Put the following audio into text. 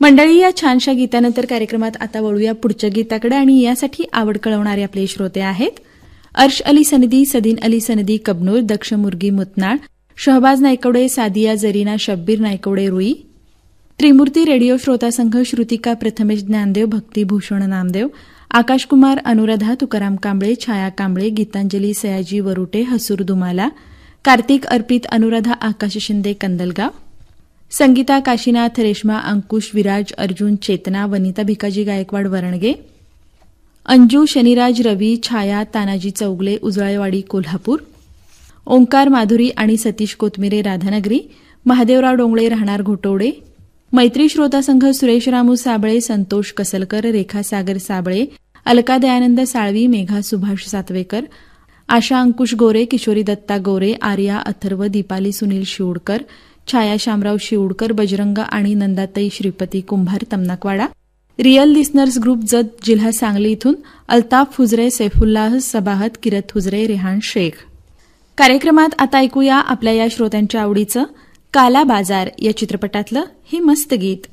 मंडळी, या छानशा गीतानंतर कार्यक्रमात आता वळूया पुढच्या गीताकडे आणि यासाठी आवड कळवणारे आपले श्रोते आहेत अर्श अली सनदी, सदीन अली सनदी कबनूर, दक्ष मुर्गी मुतनाळ, शहबाज नायकवडे, सादिया जरीना, शब्बीर नायकवडे रुई, त्रिमूर्ती रेडिओ श्रोता संघ, श्रुतिका प्रथमेश ज्ञानदेव, भक्तिभूषण नामदेव, आकाशकुमार, अनुराधा तुकाराम कांबळे, छाया कांबळे, गीतांजली सयाजी वरुटे, हसूर दुमाला, कार्तिक अर्पित, अनुराधा आकाश शिंदे कंदलगाव, संगीता काशीनाथ, रेश्मा अंकुश, विराज अर्जुन चेतना, वनिता भिकाजी गायकवाड वरणगे, अंजू शनिराज रवी, छाया तानाजी चौगले उजळाईवाडी कोल्हापूर, ओंकार माधुरी आणि सतीश कोतमिरे राधानगरी, महादेवराव डोंगळे राहणार घोटवडे, मैत्री श्रोता संघ, सुरेश रामू साबळे, संतोष कसलकर, रेखा सागर साबळे, अलका दयानंद साळवी, मेघा सुभाष सातवेकर, आशा अंकुश गोरे, किशोरी दत्ता गोरे, आर्या अथर्व, दीपाली सुनील शिवडकर, छाया शामराव शिवडकर, बजरंग आणि नंदाताई श्रीपती कुंभार तमनाकवाडा, रियल लिस्नर्स ग्रुप जत जिल्हा सांगली इथून अल्ताफ हुजरे, सैफुल्लाह सबाहत, किरत हुजरे, रेहान शेख. कार्यक्रमात आता ऐकूया आपल्या या श्रोत्यांच्या आवडीचं काला बाजार या चित्रपटातलं हे मस्त गीत.